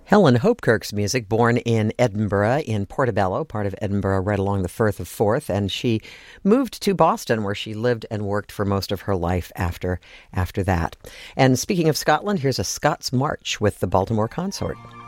Helen Hopkirk's music, born in Edinburgh, in Portobello, part of Edinburgh, right along the Firth of Forth, and she moved to Boston, where she lived and worked for most of her life after that. And speaking of Scotland, here's a Scots March with the Baltimore Consort.